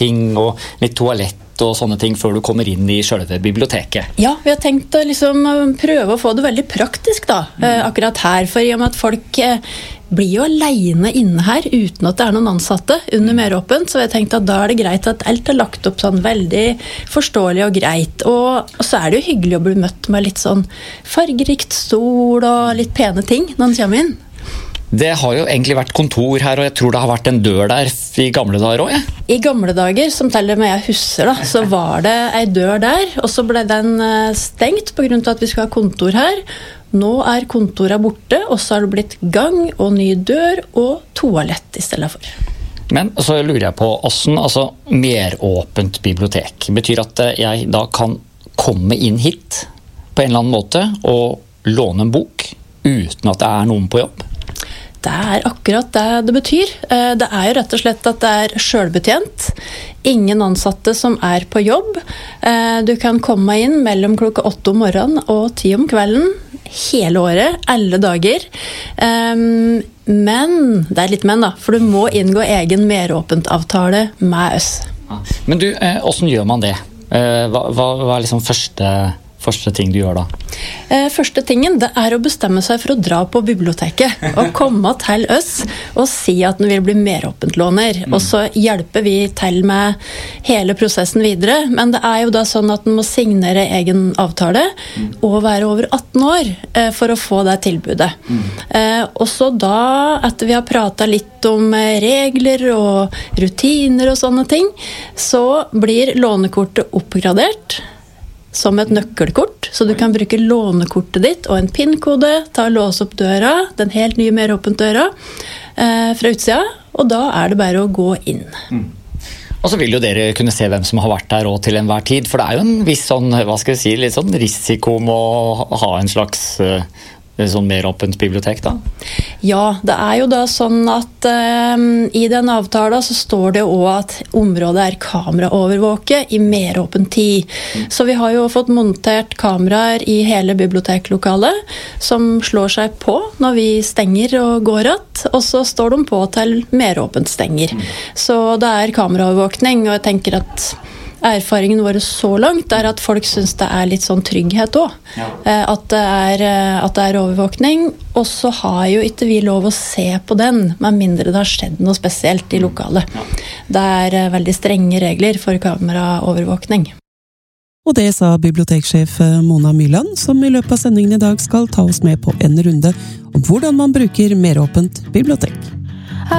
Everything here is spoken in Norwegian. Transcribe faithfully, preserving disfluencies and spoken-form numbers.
ting og litt toalett og sånne ting før du kommer inn i selve biblioteket. Ja, vi har tenkt å liksom prøve å få det veldig praktisk da, mm. akkurat her, for i og med at folk blir jo alene inne her uten at det er noen ansatte under meråpent, så vi har tenkt at da er det greit at alt er lagt opp sånn veldig forståelig og greit, og, og så er det jo hyggelig å bli møtt med litt sånn fargerikt stol og litt pene ting når man kommer inn. Det har jo egentlig vært kontor her, og jeg tror det har vært en dør der i gamle dager også, ja? I gamle dager, som teller med jeg husker da, så var det en dør der, og så ble den stengt på grunn av at vi skal ha kontor her. Nå er kontoret borte, og så har det blitt gang og ny dør og toalett i stedet for. Men så lurer jeg på, hvordan, altså meråpent bibliotek, betyr at jeg da kan komme inn hit på en eller annen måte og låne en bok uten at det er noen på jobb? Det er akkurat det det betyr. Det er jo rett og slett at det er selvbetjent. Ingen ansatte som er på jobb. Du kan komme inn mellom klokka åtte om morgenen og ti om kvelden. Hele året, alle dager. Men, det er litt men da, for du må inngå egen meråpent avtale med oss. Men du, hvordan gjør man det? Hva, hva, hva er liksom første... Første ting du gjør da? Første tingen, det er å bestemme seg for å dra på biblioteket og komme til oss og si at den vil bli meråpentlåner. Mm. Og så hjelper vi til med hele prosessen videre. Men det er jo da sånn at den må signere egen avtale mm. og være over atten år for å få det tilbudet. Mm. Og så da, etter vi har pratet litt om regler og rutiner og sånne ting, så blir lånekortet oppgradert som et nøkkelkort, så du kan bruke lånekortet ditt og en PIN-kode, ta og låse opp døra, den helt nye meråpent døra eh, fra utsida, og da er det bare å gå inn. Mm. Og så vil jo dere kunne se hvem som har vært der og til enhver tid, for det er jo en viss sånn, hva skal jeg si, litt sånn risiko med å ha en slags uh, sånn meråpent bibliotek da? Ja, det er jo da sånn at um, i den avtalen så står det også at området er kameraovervåket i meråpent tid. Mm. Så vi har jo fått montert kameraer i hele biblioteklokalet som slår seg på når vi stenger og går att, og så står de på til meråpent stenger. Mm. Så det er kameraovervåkning, og jeg tenker at erfaringen vår så langt er at folk synes det er litt sånn trygghet også. Ja. At, det er, at det er overvåkning, og så har jo ikke vi lov å se på den, med mindre det har skjedd noe spesielt i lokalet. Ja. Det er veldig strenge regler for kameraovervåkning. Og det sa biblioteksjef Mona Myrland, som i løpet av sendingen i dag skal ta oss med på en runde om hvordan man bruker meråpent bibliotek.